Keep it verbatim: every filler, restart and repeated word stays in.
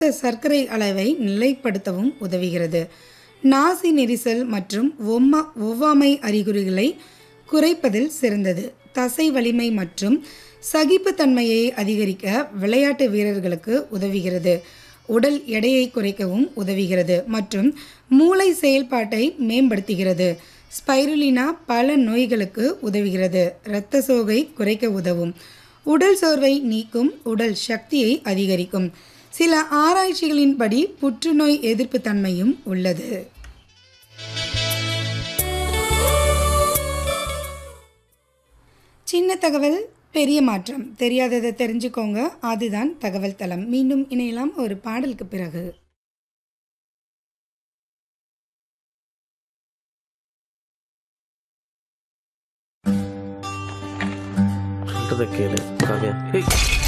சர்க்கரை அளவை நிலைப்படுத்தவும் உதவுகிறது. நாசி நெரிசல் மற்றும் ஒம்மா ஒவ்வாமை அறிகுறிகளை குறைப்பதில் சிறந்தது. தசை வலிமை மற்றும் சகிப்புத்தன்மையை அதிகரிக்க விளையாட்டு வீரர்களுக்கு உதவுகிறது. உடல் எடையை குறைக்கவும் உதவுகிறது மற்றும் மூளை செயல்பாட்டை மேம்படுத்துகிறது. ஸ்பைருலினா பல நோய்களுக்கு உதவுகிறது. இரத்த சோகை குறைக்க உதவும். உடல் சோர்வை நீக்கும். உடல் சக்தியை அதிகரிக்கும். சில ஆராய்ச்சிகளின்படி புற்றுநோய் எதிர்ப்பு தன்மையும் உள்ளது. சின்ன தகவல் பெரிய மாற்றம். தெரியாததை தெரிஞ்சுக்கோங்க. அதுதான் தகவல் தளம். மீண்டும் இணையலாம் ஒரு பாடலுக்கு பிறகு. சொல்றத கேளு காவியா.